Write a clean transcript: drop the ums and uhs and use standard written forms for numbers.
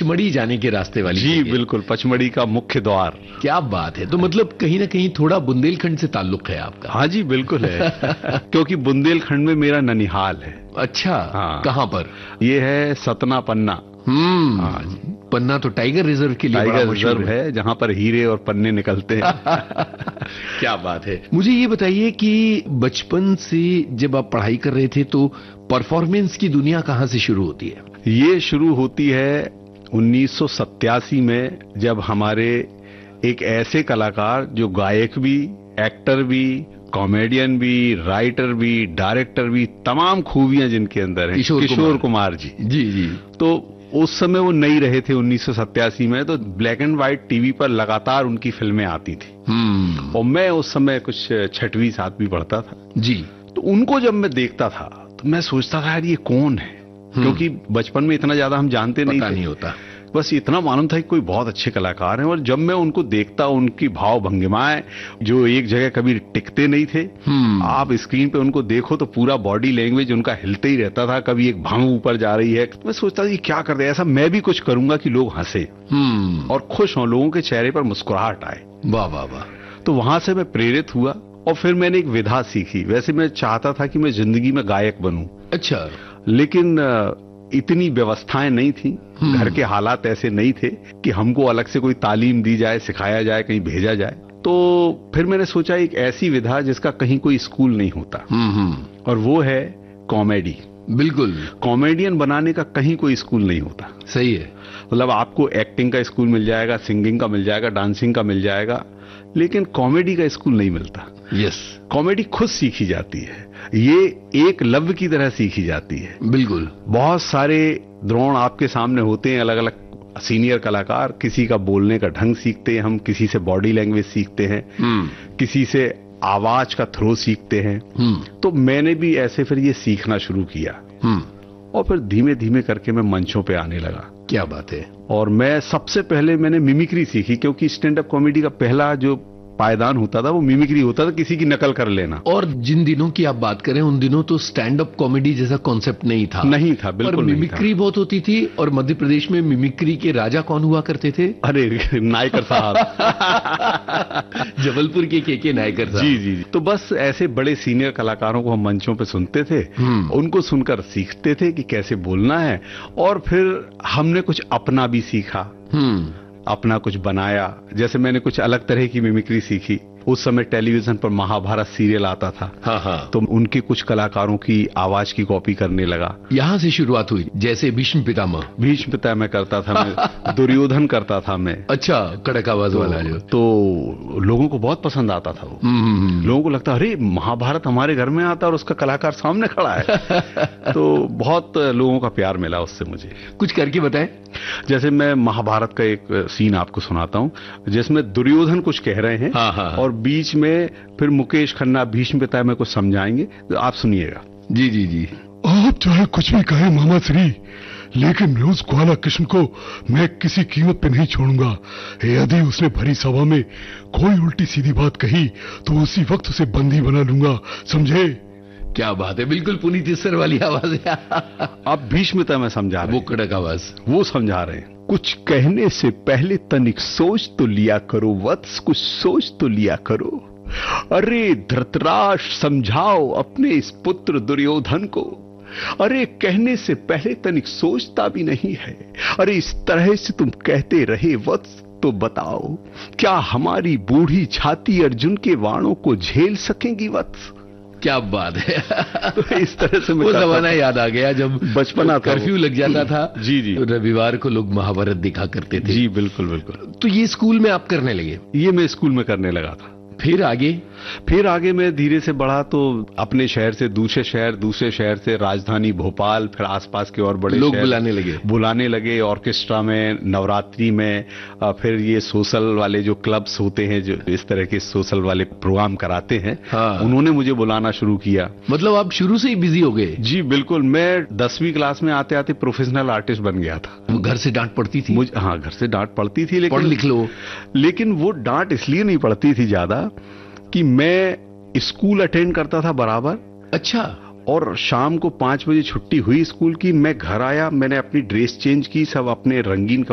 पचमढ़ी जाने के रास्ते वाली जी जगह। बिल्कुल, पचमढ़ी का मुख्य द्वार। क्या बात है। तो मतलब कहीं ना कहीं थोड़ा बुंदेलखंड से ताल्लुक है आपका? हाँ जी बिल्कुल है क्योंकि बुंदेलखंड में मेरा ननिहाल है। अच्छा, हाँ। कहाँ पर? ये है सतना पन्ना। हाँ जी। पन्ना तो टाइगर रिजर्व के लिए बड़ा टाइगर मशहूर रिजर्व है, जहाँ पर हीरे और पन्ने निकलते हैं। क्या बात है। मुझे ये बताइए कि बचपन से जब आप पढ़ाई कर रहे थे तो परफॉर्मेंस की दुनिया कहाँ से शुरू होती है? ये शुरू होती है 1987 में, जब हमारे एक ऐसे कलाकार जो गायक भी, एक्टर भी, कॉमेडियन भी, राइटर भी, डायरेक्टर भी, तमाम खूबियां जिनके अंदर हैं, किशोर कुमार जी। जी जी। तो उस समय वो नहीं रहे थे 1987 में, तो ब्लैक एंड व्हाइट टीवी पर लगातार उनकी फिल्में आती थी। और मैं उस समय कुछ 6वीं 7वीं पढ़ता था जी। तो उनको जब मैं देखता था तो मैं सोचता था यार ये कौन है, क्योंकि बचपन में इतना ज्यादा हम जानते नहीं होता, बस इतना मालूम था कि कोई बहुत अच्छे कलाकार हैं। और जब मैं उनको देखता, उनकी भाव भंगिमाएं जो एक जगह कभी टिकते नहीं थे, आप स्क्रीन पे उनको देखो तो पूरा बॉडी लैंग्वेज उनका हिलते ही रहता था, कभी एक भंग ऊपर जा रही है। मैं सोचता था ये क्या करते हैं, ऐसा मैं भी कुछ करूंगा कि लोग हंसे और खुश हों, लोगों के चेहरे पर मुस्कुराहट आए। वाह वाह वाह। तो वहां से मैं प्रेरित हुआ और फिर मैंने एक विधा सीखी। वैसे मैं चाहता था कि मैं जिंदगी में गायक बनूं। अच्छा। लेकिन इतनी व्यवस्थाएं नहीं थी, घर के हालात ऐसे नहीं थे कि हमको अलग से कोई तालीम दी जाए, सिखाया जाए, कहीं भेजा जाए। तो फिर मैंने सोचा एक ऐसी विधा जिसका कहीं कोई स्कूल नहीं होता, और वो है कॉमेडी। बिल्कुल, कॉमेडियन बनाने का कहीं कोई स्कूल नहीं होता। सही है। मतलब आपको एक्टिंग का स्कूल मिल जाएगा, सिंगिंग का मिल जाएगा, डांसिंग का मिल जाएगा, लेकिन कॉमेडी का स्कूल नहीं मिलता। यस। कॉमेडी खुद सीखी जाती है, ये एक लव्य की तरह सीखी जाती है। बिल्कुल। बहुत सारे द्रोण आपके सामने होते हैं, अलग अलग सीनियर कलाकार, किसी का बोलने का ढंग सीखते हैं हम, किसी से बॉडी लैंग्वेज सीखते हैं, किसी से आवाज का थ्रो सीखते हैं। तो मैंने भी ऐसे फिर ये सीखना शुरू किया और फिर धीमे धीमे करके मैं मंचों पे आने लगा। क्या बात है। और मैं सबसे पहले मैंने मिमिक्री सीखी, क्योंकि स्टैंड अप कॉमेडी का पहला जो पायदान होता था वो मिमिक्री होता था, किसी की नकल कर लेना। और जिन दिनों की आप बात करें, उन दिनों तो स्टैंड अप कॉमेडी जैसा कॉन्सेप्ट नहीं था। नहीं था, बिल्कुल नहीं था। मिमिक्री बहुत होती थी। और मध्य प्रदेश में मिमिक्री के राजा कौन हुआ करते थे? अरे नायकर साहब। जबलपुर के नायकर साहब। जी जी जी। तो बस ऐसे बड़े सीनियर कलाकारों को हम मंचों पे सुनते थे, उनको सुनकर सीखते थे कि कैसे बोलना है, और फिर हमने कुछ अपना भी सीखा, अपना कुछ बनाया। जैसे मैंने कुछ अलग तरह की मिमिक्री सीखी। उस समय टेलीविजन पर महाभारत सीरियल आता था। हाँ। तो उनके कुछ कलाकारों की आवाज की कॉपी करने लगा। यहाँ से शुरुआत हुई, जैसे भीष्म पितामह। भीष्म पितामह मैं करता था, मैं दुर्योधन करता था मैं। अच्छा, कड़क आवाज वाला जो। तो लोगों को बहुत पसंद आता था वो। लोगों को लगता अरे महाभारत हमारे घर में आता और उसका कलाकार सामने खड़ा है। तो बहुत लोगों का प्यार मिला उससे मुझे। कुछ करके बताएं। जैसे मैं महाभारत का एक सीन आपको सुनाता हूँ, जिसमें दुर्योधन कुछ कह रहे हैं। हाँ। और बीच में फिर मुकेश खन्ना भीष्म पितामह को समझाएंगे, तो आप सुनिएगा। जी जी जी। आप चाहे कुछ भी कहें मामा श्री, लेकिन उस ग्वाला कृष्ण को मैं किसी कीमत पे नहीं छोड़ूंगा। यदि उसने भरी सभा में कोई उल्टी सीधी बात कही तो उसी वक्त उसे बंदी बना लूंगा, समझे? क्या बात है, बिल्कुल पुनीत इस्सर वाली आवाज है। अब भीष्म पितामह समझा रहे हैं, वो कड़क आवाज वो समझा रहे हैं। कुछ कहने से पहले तनिक सोच तो लिया करो वत्स, कुछ सोच तो लिया करो। अरे धृतराष्ट्र, समझाओ अपने इस पुत्र दुर्योधन को। अरे कहने से पहले तनिक सोचता भी नहीं है। अरे इस तरह से तुम कहते रहे वत्स, तो बताओ क्या हमारी बूढ़ी छाती अर्जुन के वाणों को झेल सकेंगी वत्स? क्या बात है। तो इस तरह से वो जमाना याद आ गया जब बचपना कर्फ्यू लग जाता था। जी जी। रविवार को लोग महाभारत दिखा करते थे। जी बिल्कुल बिल्कुल। तो ये स्कूल में आप करने लगे? ये मैं स्कूल में करने लगा था। फिर आगे मैं धीरे से बढ़ा, तो अपने शहर से दूसरे शहर से राजधानी भोपाल, फिर आसपास के और बड़े लोग शहर बुलाने लगे ऑर्केस्ट्रा में, नवरात्रि में। फिर ये सोशल वाले जो क्लब्स होते हैं, जो इस तरह के सोशल वाले प्रोग्राम कराते हैं, उन्होंने मुझे बुलाना शुरू किया। मतलब आप शुरू से ही बिजी हो गए? जी बिल्कुल। मैं 10वीं क्लास में आते आते प्रोफेशनल आर्टिस्ट बन गया था। घर से डांट पड़ती थी? हाँ, घर से डांट पड़ती थी, लेकिन पढ़ लिख लो। लेकिन वो डांट इसलिए नहीं पड़ती थी ज्यादा कि मैं स्कूल अटेंड करता था बराबर। अच्छा। और शाम को 5 बजे छुट्टी हुई स्कूल की, मैं घर आया, मैंने अपनी ड्रेस चेंज की, सब अपने रंगीन